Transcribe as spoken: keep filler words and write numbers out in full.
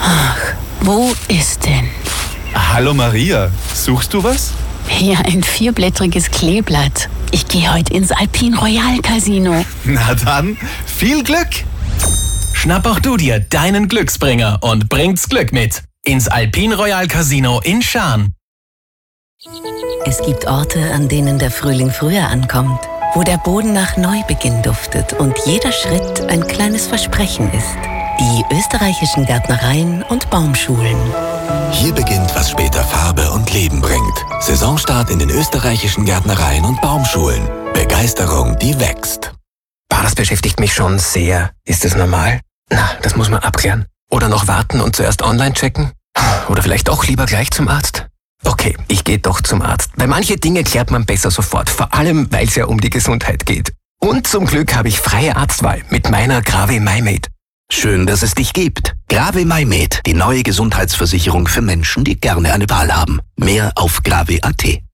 Ach, wo ist denn? Hallo Maria, suchst du was? Hier ein vierblättriges Kleeblatt. Ich gehe heute ins Alpine Royal Casino. Na dann, viel Glück! Schnapp auch du dir deinen Glücksbringer und bringt's Glück mit ins Alpine Royal Casino in Schaan. Es gibt Orte, an denen der Frühling früher ankommt, wo der Boden nach Neubeginn duftet und jeder Schritt ein kleines Versprechen ist. Die österreichischen Gärtnereien und Baumschulen. Hier beginnt, was später Farbe und Leben bringt. Saisonstart in den österreichischen Gärtnereien und Baumschulen. Begeisterung, die wächst. Bah, das beschäftigt mich schon sehr. Ist das normal? Na, das muss man abklären. Oder noch warten und zuerst online checken? Oder vielleicht auch lieber gleich zum Arzt? Okay, ich gehe doch zum Arzt. Weil manche Dinge klärt man besser sofort. Vor allem, weil es ja um die Gesundheit geht. Und zum Glück habe ich freie Arztwahl mit meiner Grave MyMate. Schön, dass es dich gibt. Grave MyMate, die neue Gesundheitsversicherung für Menschen, die gerne eine Wahl haben. Mehr auf grave punkt at.